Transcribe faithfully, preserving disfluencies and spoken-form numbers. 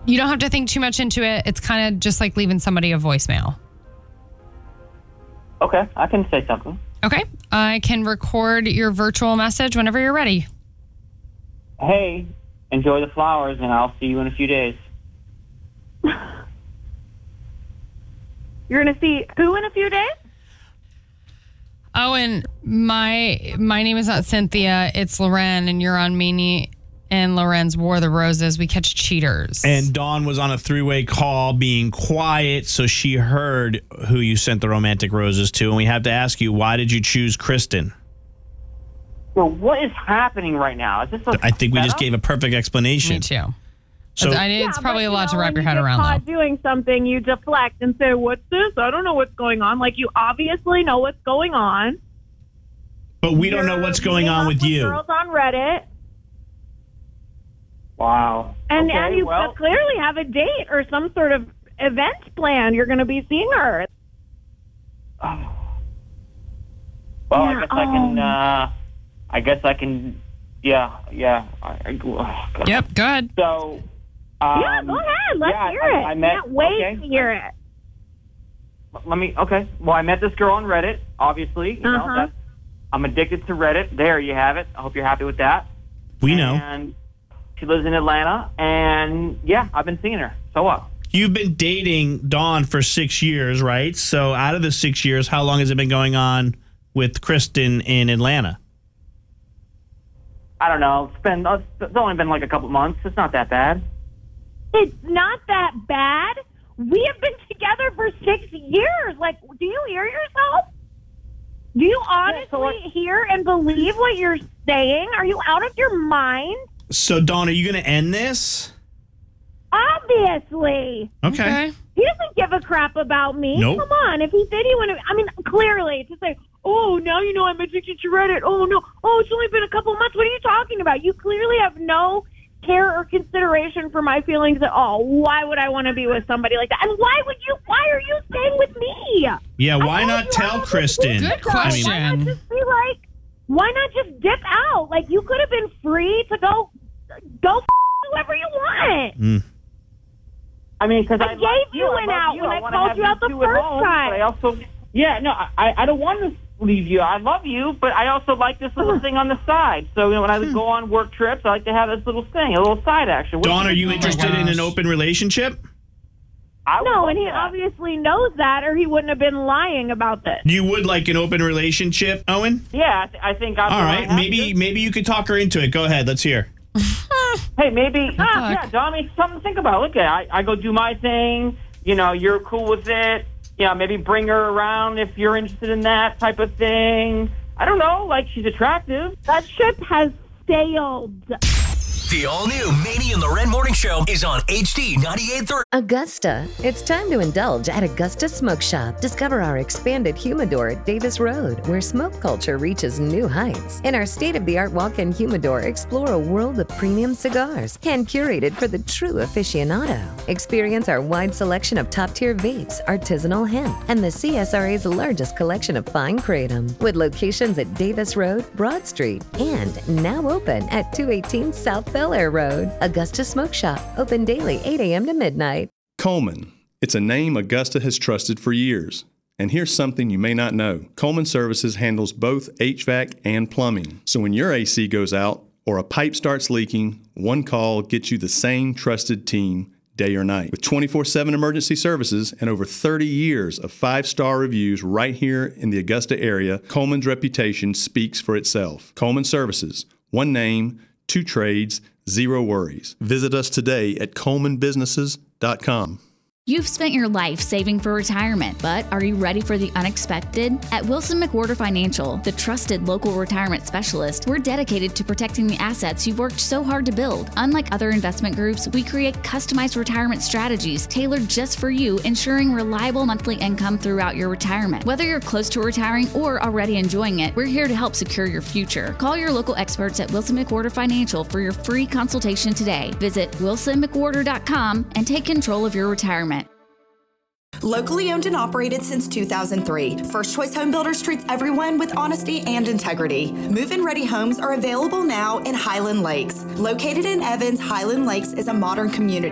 You don't have to think too much into it. It's kind of just like leaving somebody a voicemail. Okay, I can say something. Okay. I can record your virtual message whenever you're ready. Hey, enjoy the flowers, and I'll see you in a few days. You're going to see who in a few days? Oh, and my my name is not Cynthia. It's Loren, and you're on Manie and Loren's War of the Roses. We catch cheaters. And Dawn was on a three-way call being quiet, so she heard who you sent the romantic roses to. And we have to ask you, why did you choose Kristen? Well, what is happening right now? Is this a I think we just setup? gave a perfect explanation. Me too. So I, it's Yeah, probably but, a lot you to know, wrap when your you head get around, caught though. doing something, you deflect and say, what's this? I don't know what's going on. Like, you obviously know what's going on. But we don't know You're what's going meeting on up with you. Girls on Reddit. Wow. And, okay, and you well, clearly have a date or some sort of event planned. You're going to be seeing her. oh. Well, I Yeah, guess I can. um, Uh, I guess I can. Yeah, yeah. I, I, oh, God. Yep, go ahead. So. Um, Yeah, go ahead. Let's yeah, hear I, it. I met, Can't wait okay. to hear it. Let me. Okay. Well, I met this girl on Reddit. Obviously, you Uh-huh. know, that's, I'm addicted to Reddit. There you have it. I hope you're happy with that. We know. And she lives in Atlanta, and yeah, I've been seeing her. So what? You've been dating Dawn for six years, right? So out of the six years, how long has it been going on with Kristen in Atlanta? I don't know. It's been. It's only been like a couple months. It's not that bad. It's not that bad. We have been together for six years. Like, do you hear yourself? Do you honestly so what- hear and believe what you're saying? Are you out of your mind? So, Dawn, are you going to end this? Obviously. Okay. He doesn't give a crap about me. Nope. Come on. If he said he wanted, I mean, clearly to say, oh, now you know I'm addicted to Reddit. Oh, no. Oh, it's only been a couple months. What are you talking about? You clearly have no care or consideration for my feelings at all. Why would I want to be with somebody like that? And why would you, why are you staying with me? Yeah, I why told not you tell I was Kristen? Good so Why not question. just be like, why not just dip out? Like, you could have been free to go, go f- whoever you want. Mm. I mean, because I I, gave love you I an love out you. when I wanna called have you out the two at first home, time. But I also, yeah, no, I, I don't want to leave you. I love you, but I also like this little thing on the side. So you know, when I go on work trips, I like to have this little thing, a little side action. What Dawn, do are you Oh my interested in an gosh. open relationship? I would No, love and he that. obviously knows that, or he wouldn't have been lying about this. You would like an open relationship, Owen? Yeah, I, th- I think I'm. All right, maybe maybe you could talk her into it. Go ahead, let's hear. Hey, maybe. Ah, luck. yeah, Don, I mean, something to think about. Look at, I, I go do my thing. You know, you're cool with it. You know, maybe bring her around if you're interested in that type of thing. I don't know. Like, she's attractive. That ship has sailed. The all-new Manie and Loren Morning Show is on H D ninety-eight point three. Augusta. It's time to indulge at Augusta Smoke Shop. Discover our expanded humidor at Davis Road, where smoke culture reaches new heights. In our state-of-the-art walk-in humidor, explore a world of premium cigars, hand curated for the true aficionado. Experience our wide selection of top-tier vapes, artisanal hemp, and the C S R A's largest collection of fine kratom, with locations at Davis Road, Broad Street, and now open at two eighteen South Bel Air Road. Augusta Smoke Shop, open daily eight a.m. to midnight. Coleman. It's a name Augusta has trusted for years. And here's something you may not know. Coleman Services handles both H V A C and plumbing. So when your A C goes out or a pipe starts leaking, one call gets you the same trusted team day or night. With twenty-four seven emergency services and over thirty years of five-star reviews right here in the Augusta area, Coleman's reputation speaks for itself. Coleman Services. One name, two trades, zero worries. Visit us today at coleman businesses dot com. You've spent your life saving for retirement, but are you ready for the unexpected? At Wilson McWhorter Financial, the trusted local retirement specialist, we're dedicated to protecting the assets you've worked so hard to build. Unlike other investment groups, we create customized retirement strategies tailored just for you, ensuring reliable monthly income throughout your retirement. Whether you're close to retiring or already enjoying it, we're here to help secure your future. Call your local experts at Wilson McWhorter Financial for your free consultation today. Visit wilson mcwhorter dot com and take control of your retirement. Locally owned and operated since two thousand three, First Choice Home Builders treats everyone with honesty and integrity. Move-in ready homes are available now in Highland Lakes. Located in Evans, Highland Lakes is a modern community